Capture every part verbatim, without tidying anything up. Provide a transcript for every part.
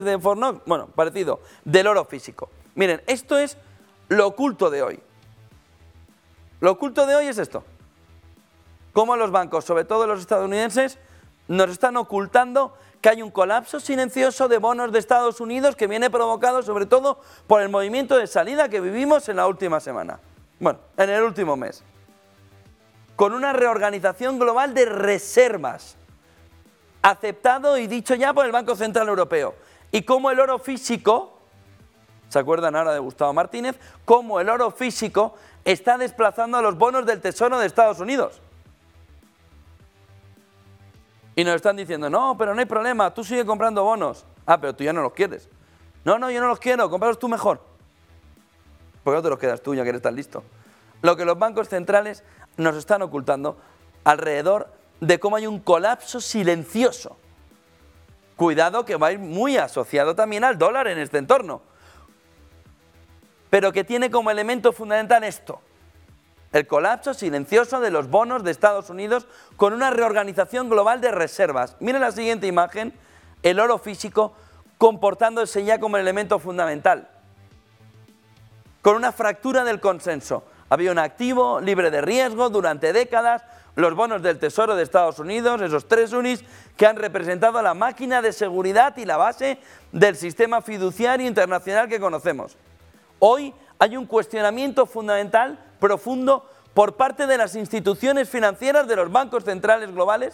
de Fornox, bueno, parecido, del oro físico. Miren, esto es lo oculto de hoy. Lo oculto de hoy es esto. Cómo los bancos, sobre todo los estadounidenses, nos están ocultando que hay un colapso silencioso de bonos de Estados Unidos que viene provocado sobre todo por el movimiento de salida que vivimos en la última semana. Bueno, en el último mes. Con una reorganización global de reservas, aceptado y dicho ya por el Banco Central Europeo. Y cómo el oro físico, ¿se acuerdan ahora de Gustavo Martínez? Cómo el oro físico está desplazando a los bonos del Tesoro de Estados Unidos. Y nos están diciendo, no, pero no hay problema, tú sigue comprando bonos. Ah, pero tú ya no los quieres. No, no, yo no los quiero, cómpralos tú mejor. ¿Por qué no te los quedas tú ya que eres tan listo? Lo que los bancos centrales nos están ocultando alrededor de cómo hay un colapso silencioso. Cuidado que va a ir muy asociado también al dólar en este entorno. Pero que tiene como elemento fundamental esto. El colapso silencioso de los bonos de Estados Unidos con una reorganización global de reservas. Miren la siguiente imagen, el oro físico comportándose ya como el elemento fundamental. Con una fractura del consenso. Había un activo libre de riesgo durante décadas, los bonos del Tesoro de Estados Unidos, esos tres unis que han representado la máquina de seguridad y la base del sistema fiduciario internacional que conocemos. Hoy hay un cuestionamiento fundamental, profundo, por parte de las instituciones financieras, de los bancos centrales globales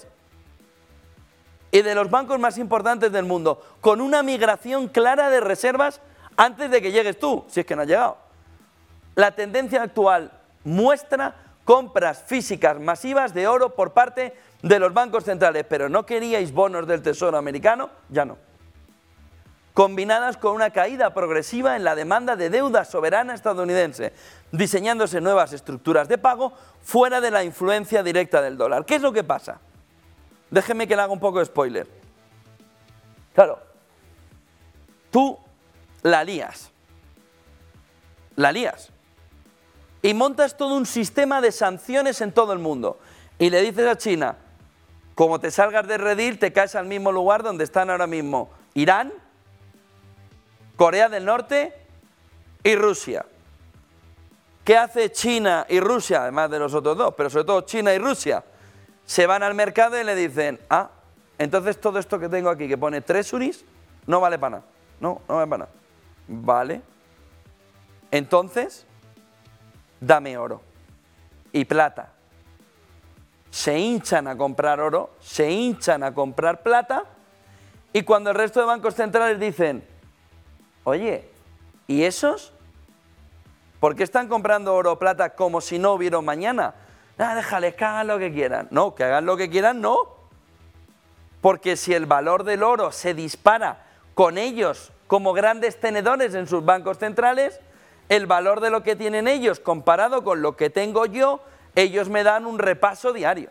y de los bancos más importantes del mundo, con una migración clara de reservas antes de que llegues tú, si es que no has llegado. La tendencia actual muestra compras físicas masivas de oro por parte de los bancos centrales, pero ¿no queríais bonos del Tesoro americano? Ya no. Combinadas con una caída progresiva en la demanda de deuda soberana estadounidense, diseñándose nuevas estructuras de pago fuera de la influencia directa del dólar. ¿Qué es lo que pasa? Déjeme que le haga un poco de spoiler. Claro, tú la lías, la lías, y montas todo un sistema de sanciones en todo el mundo, y le dices a China, como te salgas de redil, te caes al mismo lugar donde están ahora mismo Irán, Corea del Norte y Rusia. ¿Qué hace China y Rusia, además de los otros dos, pero sobre todo China y Rusia? Se van al mercado y le dicen, ah, entonces todo esto que tengo aquí que pone tres unis, no vale para nada. No, no vale para nada. Vale. Entonces, dame oro y plata. Se hinchan a comprar oro, se hinchan a comprar plata, y cuando el resto de bancos centrales dicen, oye, ¿y esos? ¿Por qué están comprando oro o plata como si no hubiera un mañana? Ah, déjales, que hagan lo que quieran. No, que hagan lo que quieran, no. Porque si el valor del oro se dispara con ellos como grandes tenedores en sus bancos centrales, el valor de lo que tienen ellos comparado con lo que tengo yo, ellos me dan un repaso diario.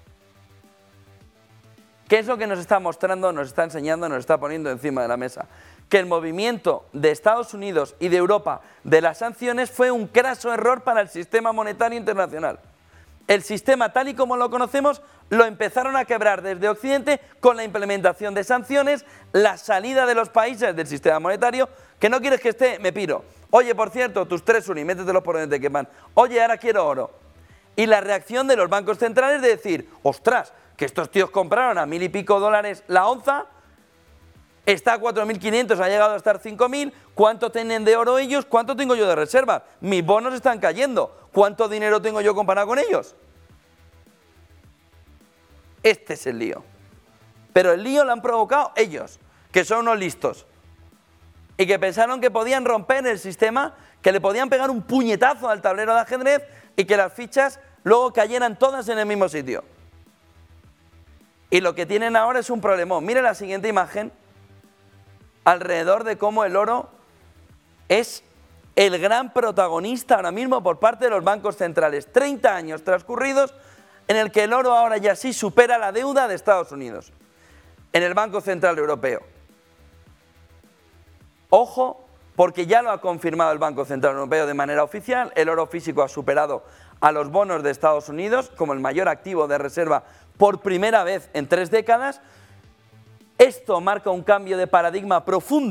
¿Qué es lo que nos está mostrando, nos está enseñando, nos está poniendo encima de la mesa? Que el movimiento de Estados Unidos y de Europa de las sanciones fue un craso error para el sistema monetario internacional. El sistema tal y como lo conocemos lo empezaron a quebrar desde Occidente con la implementación de sanciones, la salida de los países del sistema monetario. Que no quieres que esté, me piro. Oye, por cierto, tus tres unis, métetelos por donde te queman. Oye, ahora quiero oro. Y la reacción de los bancos centrales de decir, ostras, que estos tíos compraron a mil y pico dólares la onza, está a cuatro mil quinientos, ha llegado a estar cinco mil, ¿cuánto tienen de oro ellos? ¿Cuánto tengo yo de reserva? Mis bonos están cayendo, ¿cuánto dinero tengo yo comparado con ellos? Este es el lío. Pero el lío lo han provocado ellos, que son unos listos, y que pensaron que podían romper el sistema, que le podían pegar un puñetazo al tablero de ajedrez y que las fichas luego cayeran todas en el mismo sitio. Y lo que tienen ahora es un problemón. Mire la siguiente imagen, alrededor de cómo el oro es el gran protagonista ahora mismo por parte de los bancos centrales. treinta años transcurridos en el que el oro ahora ya sí supera la deuda de Estados Unidos en el Banco Central Europeo. Ojo, porque ya lo ha confirmado el Banco Central Europeo de manera oficial, el oro físico ha superado a los bonos de Estados Unidos como el mayor activo de reserva por primera vez en tres décadas. Esto marca un cambio de paradigma profundo